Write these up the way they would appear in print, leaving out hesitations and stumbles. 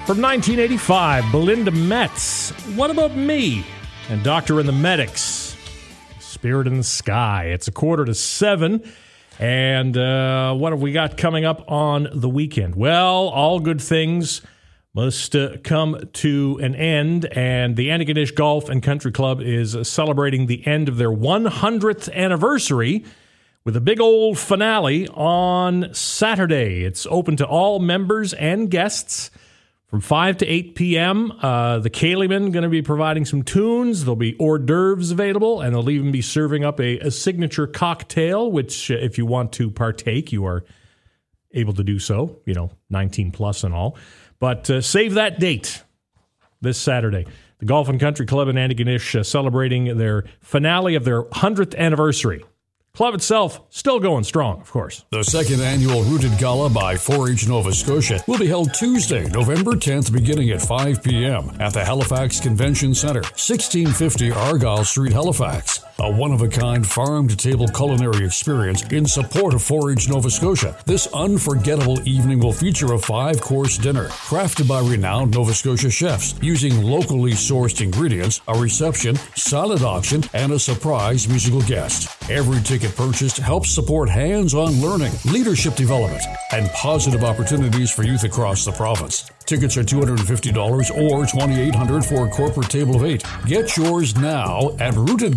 From 1985, Belinda Metz, What About Me? And Doctor and the Medics, Spirit in the Sky. It's 6:45. And what have we got coming up on the weekend? Well, all good things must come to an end, and the Antigonish Golf and Country Club is celebrating the end of their 100th anniversary with a big old finale on Saturday. It's open to all members and guests from 5 to 8 p.m. The Kayleemen going to be providing some tunes. There'll be hors d'oeuvres available, and they'll even be serving up a signature cocktail, which if you want to partake, you are able to do so, 19 plus and all. But save that date this Saturday. The Golf and Country Club in Antigonish celebrating their finale of their 100th anniversary. Club itself still going strong, of course. The second annual Rooted Gala by 4-H Nova Scotia will be held Tuesday, November 10th, beginning at 5 p.m. at the Halifax Convention Centre, 1650 Argyle Street, Halifax. A one-of-a-kind farm-to-table culinary experience in support of 4-H Nova Scotia. This unforgettable evening will feature a 5-course dinner crafted by renowned Nova Scotia chefs using locally sourced ingredients, a reception, silent auction, and a surprise musical guest. Every ticket purchased helps support hands-on learning, leadership development, and positive opportunities for youth across the province. Tickets are $250 or $2,800 for a corporate table of 8. Get yours now at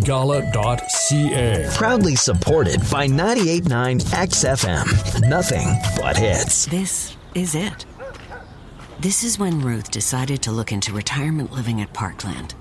rootedgala.ca. Proudly supported by 98.9 XFM. Nothing but hits. This is it. This is when Ruth decided to look into retirement living at Parkland.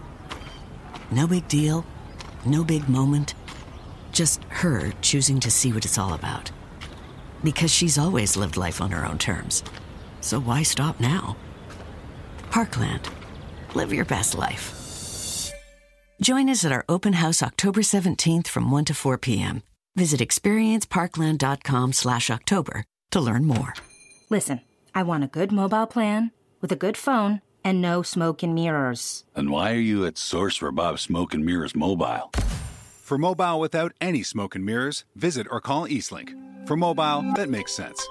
No big deal, no big moment. Just her choosing to see what it's all about. Because she's always lived life on her own terms. So why stop now? Parkland. Live your best life. Join us at our open house October 17th from 1 to 4 p.m. Visit experienceparkland.com/October to learn more. Listen, I want a good mobile plan with a good phone and no smoke and mirrors. And why are you at Source for Bob Smoke and Mirrors Mobile? For mobile without any smoke and mirrors, visit or call Eastlink. For mobile that makes sense.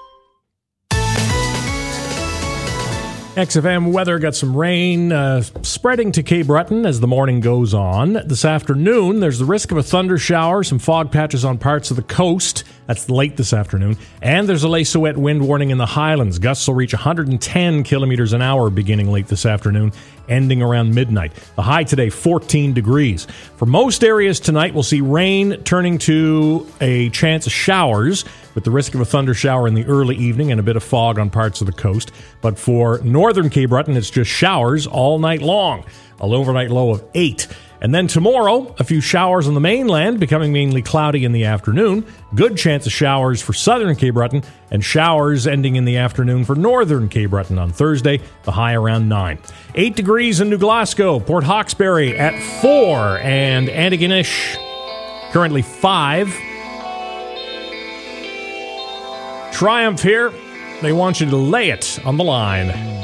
XFM weather got some rain spreading to Cape Breton as the morning goes on. This afternoon, there's the risk of a thunder shower, some fog patches on parts of the coast. That's late this afternoon. And there's a lace of wet wind warning in the Highlands. Gusts will reach 110 kilometers an hour beginning late this afternoon, ending around midnight. The high today, 14 degrees. For most areas tonight, we'll see rain turning to a chance of showers, with the risk of a thunder shower in the early evening and a bit of fog on parts of the coast. But for northern Cape Breton, it's just showers all night long. An overnight low of 8. And then tomorrow, a few showers on the mainland, becoming mainly cloudy in the afternoon. Good chance of showers for southern Cape Breton, and showers ending in the afternoon for northern Cape Breton on Thursday, the high around 9. 8 degrees in New Glasgow, Port Hawkesbury at 4, and Antigonish currently 5. Triumph here. They want you to lay it on the line.